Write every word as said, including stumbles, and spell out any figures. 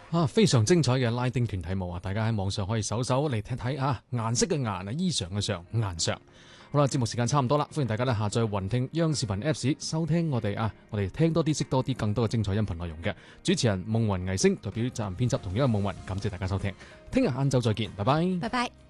啊，非常精彩嘅拉丁團體舞啊！大家喺網上可以搜搜嚟睇睇啊，顏色嘅顏啊，衣裳嘅裳，顏裳。好啦，節目時間差唔多啦，歡迎大家咧下載雲聽央視頻 Apps 收聽我哋啊，我哋聽多啲識多啲更多嘅精彩音頻內容嘅。主持人夢雲藝星代表責任編輯同樣係夢雲，感謝大家收聽，聽日晏晝再見，拜拜， 拜拜。